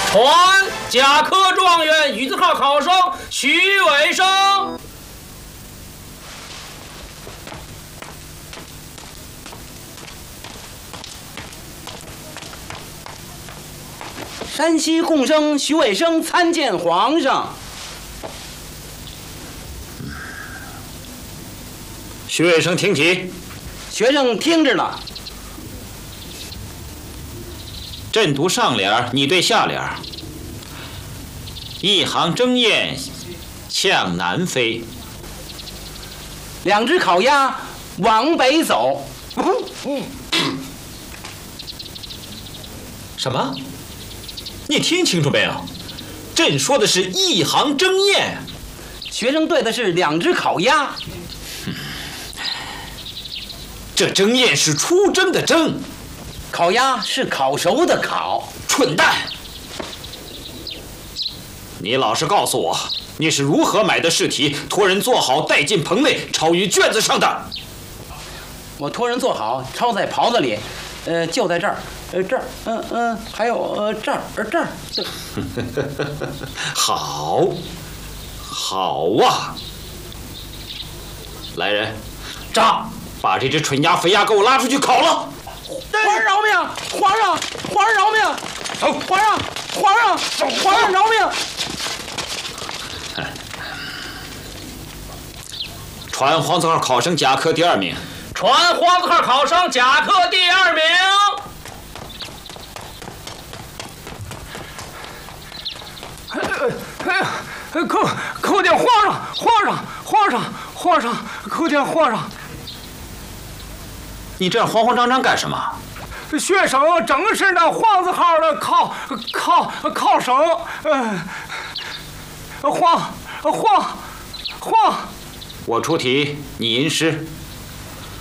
传甲科状元女字号考生徐伟生。 山西贡生徐伟生参见皇上。 徐伟生听题。 学生听着呢。 朕读上联，你对下联。一行争雁向南飞， 两只烤鸭往北走。 什么？你听清楚没有？朕说的是一行争雁。 学生对的是两只烤鸭。 这争雁是出征的征， 烤鸭是烤熟的烤。 蠢蛋！你老实告诉我，你是如何买的试题，托人做好带进棚内，抄于卷子上的？ 我托人做好，抄在袍子里，就在这儿，这儿，还有这儿，这儿。 好，好啊！来人，炸！把这只蠢鸭、肥鸭给我拉出去烤了！ 皇上饶命！皇上饶命！ 走！ 皇上饶命！ 传黄字号考生甲科第2名。 传黄字号考生甲科第2名。 叩见皇上，叩见皇上。 你这样慌慌张张干什么？ 学生正是那黄字号的考生。 我出题，你吟诗。